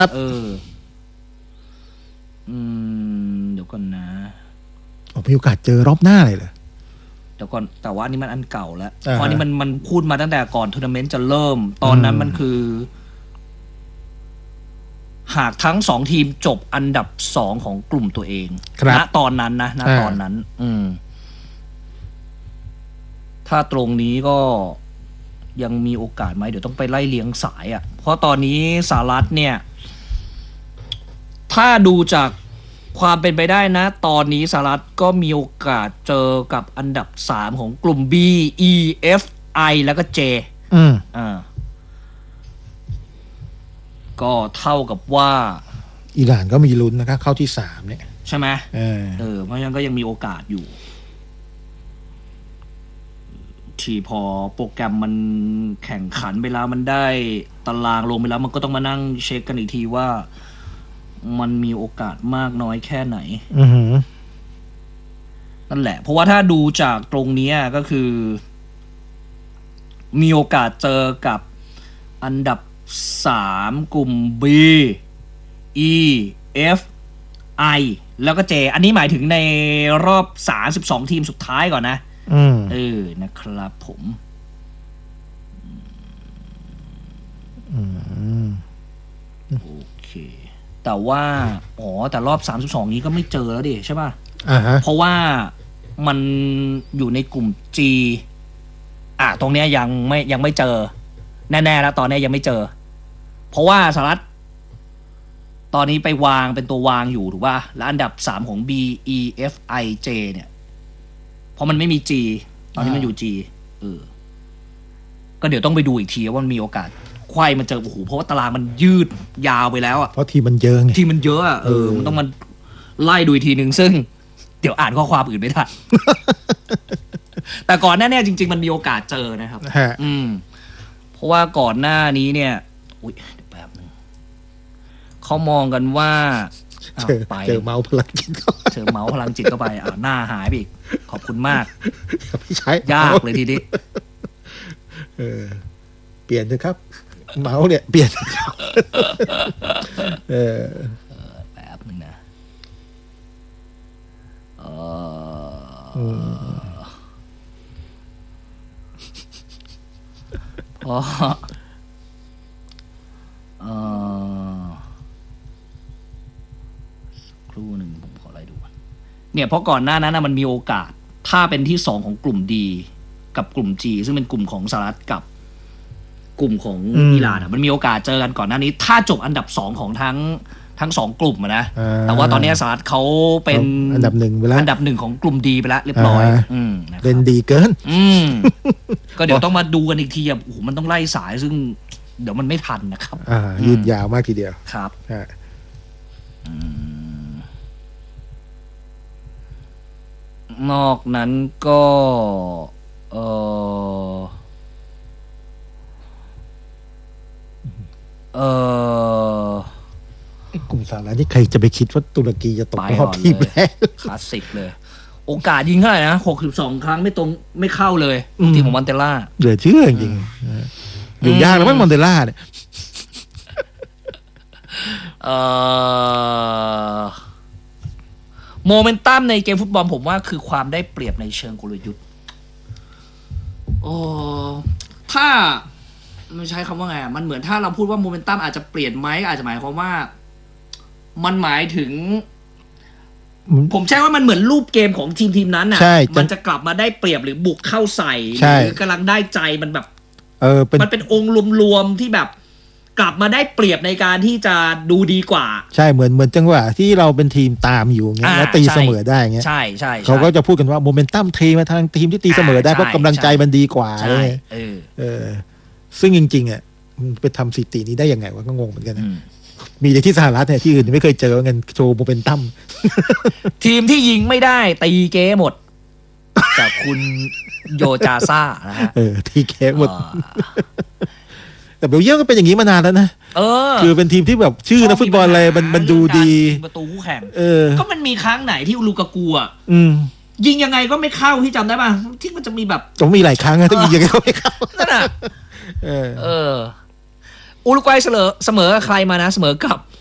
เออเดี๋ยวก่อนนะมีโอกาสเจอรอบหน้าเลยเหรอเดี๋ยวก่อนแต่ว่านี่มันอันเก่าแล้วเพราะนี่มันพูดมาตั้งแต่ก่อนทัวร์นาเมนต์จะเริ่มตอนนั้นมันคือหากทั้งสองทีมจบอันดับ2ของกลุ่มตัวเองณตอนนั้นนะณตอนนั้นถ้าตรงนี้ก็ยังมีโอกาสไหมเดี๋ยวต้องไปไล่เลี้ยงสายเพราะตอนนี้สหรัฐเนี่ยถ้าดูจากความเป็นไปได้นะตอนนี้สหรัฐก็มีโอกาสเจอกับอันดับ3ของกลุ่ม B E F I แล้วก็ J ก็เท่ากับว่าอิหร่านก็มีลุ้นนะครับเข้าที่3เนี่ยใช่ไหมเพราะฉะนั้นก็ยังมีโอกาสอยู่ที่พอโปรแกรมมันแข่งขันไปแล้วมันได้ตารางลงไปแล้วมันก็ต้องมานั่งเช็คกันอีกทีว่ามันมีโอกาสมากน้อยแค่ไหนนั่นแหละเพราะว่าถ้าดูจากตรงนี้ก็คือมีโอกาสเจอกับอันดับ3กลุ่ม B E F I แล้วก็ J อันนี้หมายถึงในรอบ32ทีมสุดท้ายก่อนนะนะครับผมโอเคแต่ว่าแต่รอบ32นี้ก็ไม่เจอแล้วดิใช่ป่ะเพราะว่ามันอยู่ในกลุ่ม G ตรงเนี้ยยังไม่เจอแน่ๆแล้วตอนนี้ยังไม่เจอเพราะว่าสหรัฐตอนนี้ไปวางเป็นตัววางอยู่ถูกป่ะแล้วอันดับ3ของ B E F I J เนี่ยเพราะมันไม่มี G ตอนนี้มันอยู่ G ก็เดี๋ยวต้องไปดูอีกทีว่ามันมีโอกาสไขว้มันเจอเพราะว่าตารางมันยืดยาวไปแล้วเพราะทีมันเยอะไงทีมันเยอะมันต้องมันไล่ดูอีกทีนึงซึ่งเดี๋ยวอ่านข้อความอื่นไม่ทัน แต่ก่อนหน้านี้จริงๆมันมีโอกาสเจอนะครับเพราะว่าก่อนหน้านี้เนี่ยแป๊บนึงเขามองกันว่าเจอเมาส์พลังจิตเจอเมาส์พลังจิตเข้าไปหน้าหายไปอีกขอบคุณมากไม่ใช่ยากเลยทีนี้เปลี่ยนเถอะครับเมาส์เนี่ยเปลี่ยนแป๊บนึงนะเพราะครู่หนึ่งผมขอไล่ดูเนี่ยเพราะก่อนหน้านั้นมันมีโอกาสถ้าเป็นที่2ของกลุ่ม D กับกลุ่ม G ซึ่งเป็นกลุ่มของสหรัฐกับกลุ่มของอิหร่านมันมีโอกาสเจอกันก่อนหน้านี้ถ้าจบอันดับ2ของทั้ง2กลุ่มนะแต่ว่าตอนนี้สหรัฐเขาเป็นอันดับ1ไปแล้วอันดับ1ของกลุ่ม D ไปแล้วเรียบร้อยเล่นดีเกินก็เดี๋ยวต้องมาดูกันอีกทีมันต้องไล่สายซึ่งเดี๋ยวมันไม่ทันนะครับยืดยาวมากทีเดียวครับนอกนั้นก็กลุ่มสหรัฐนี่ใครจะไปคิดว่าตุรกีจะตกรอบทีมแรกคลาสสิกเลยโอกาสยิงเท่าไหร่นะ62ครั้งไม่เข้าเลยทีมของมอนเตล่าเหลือเชื่อจริงอยู่ยากแล้วมั้งมอนเตล่าเนี่ยโมเมนตัมในเกมฟุตบอลผมว่าคือความได้เปรียบในเชิงกลยุทธ์ถ้าไม่ใช้คำว่าไงมันเหมือนถ้าเราพูดว่าโมเมนตัมอาจจะเปลี่ยนไหมอาจจะหมายความว่ามันหมายถึงผมใช้ว่ามันเหมือนรูปเกมของทีมนั้นน่ะมันจะกลับมาได้เปรียบหรือบุกเข้าใส่หรือกำลังได้ใจมันแบบมันเป็นองค์รวมๆที่แบบกลับมาได้เปรียบในการที่จะดูดีกว่าใช่เหมือนจังหวะที่เราเป็นทีมตามอยู่เงี้ยแล้วตีเสมอได้เงี้ยใช่เขาก็จะพูดกันว่าโมเมนตัมเทมาทางทีมที่ตีเสมอได้เพราะกำลังใจมันดีกว่าซึ่งจริงๆไปทำสถิตินี้ได้ยังไงวะก็งงเหมือนกันนะมีแต่ที่สหรัฐเนี่ยที่อื่นไม่เคยเจอเงินโชว์โมเมนตัมทีมที่ยิงไม่ได้ตีเก้หมดจากคุณโยจาซ่านะฮะตีเก้หมดแต่เบลเยียมก็เป็นอย่างนี้มานานแล้วนะคือเป็นทีมที่แบบชื่อนักฟุตบอลอะไรมันดูดีประตูคู่แข่งก็มันมีครั้งไหนที่ลูกากูยิงยังไงก็ไม่เข้าที่จำได้ป่ะที่มันจะมีแบบต้องมีหลายครั้งนะต้องยิงยังไงก็ไม่เข้านั่นน่ะอุรุกวัยเสมอกับใครมานะเสมอกับ